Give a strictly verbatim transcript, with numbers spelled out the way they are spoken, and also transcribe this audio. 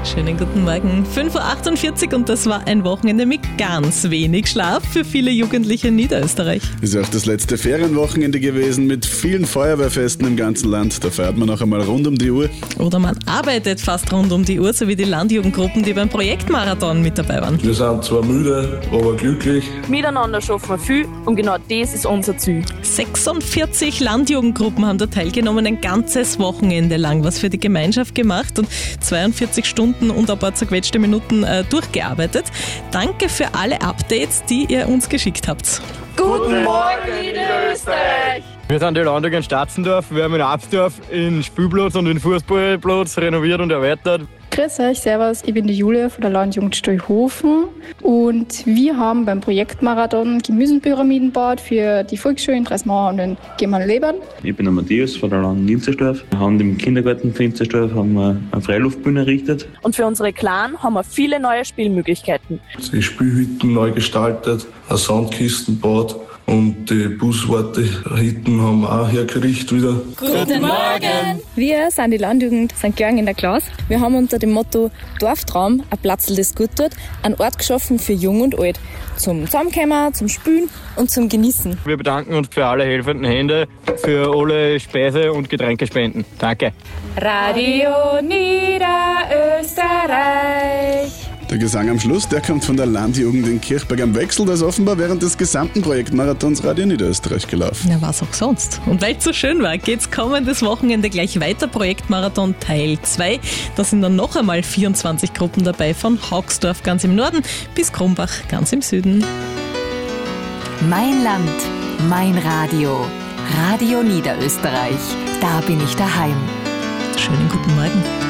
Schönen guten Morgen. fünf Uhr achtundvierzig und das war ein Wochenende mit ganz wenig Schlaf für viele Jugendliche in Niederösterreich. Ist auch das letzte Ferienwochenende gewesen mit vielen Feuerwehrfesten im ganzen Land. Da feiert man noch einmal rund um die Uhr. Oder man arbeitet fast rund um die Uhr, so wie die Landjugendgruppen, die beim Projektmarathon mit dabei waren. Wir sind zwar müde, aber glücklich. Miteinander schaffen wir viel und genau das ist unser Ziel. sechsundvierzig Landjugendgruppen haben da teilgenommen, ein ganzes Wochenende lang was für die Gemeinschaft gemacht und zweiundvierzig Stunden und ein paar zerquetschte Minuten äh, durchgearbeitet. Danke für alle Updates, die ihr uns geschickt habt. Guten Morgen, Niederösterreich! Wir sind die Landjugend in Statzendorf, wir haben in Absdorf den Spielplatz und den Fußballplatz renoviert und erweitert. Grüß euch, servus, ich bin die Julia von der Landjugend Stolhofen und wir haben beim Projektmarathon Gemüsenpyramiden gebaut für die Volksschule in Dreismauer und in Gemanlebern. Ich bin der Matthias von der Landjugend Inzersdorf. Wir haben im Kindergarten von Inzersdorf haben wir eine Freiluftbühne errichtet. Und für unsere Clan haben wir viele neue Spielmöglichkeiten. Die Spielhütten neu gestaltet, eine Sandkisten gebaut. Und die Buswarte-Hitten haben wir auch hergerichtet wieder. Guten Morgen! Wir sind die Landjugend Sankt Georgen in der Klaus. Wir haben unter dem Motto Dorftraum, ein Platzl, das gut tut, einen Ort geschaffen für Jung und Alt. Zum Zusammenkommen, zum Spülen und zum Genießen. Wir bedanken uns für alle helfenden Hände, für alle Speise- und Getränkespenden. Danke. Radio Niederösterreich. Der Gesang am Schluss, der kommt von der Landjugend in Kirchberg am Wechsel, das offenbar während des gesamten Projektmarathons Radio Niederösterreich gelaufen. Ja, was auch sonst. Und weil es so schön war, geht's kommendes Wochenende gleich weiter. Projektmarathon Teil zwei. Da sind dann noch einmal vierundzwanzig Gruppen dabei, von Haugsdorf ganz im Norden bis Krumbach ganz im Süden. Mein Land, mein Radio. Radio Niederösterreich. Da bin ich daheim. Schönen guten Morgen.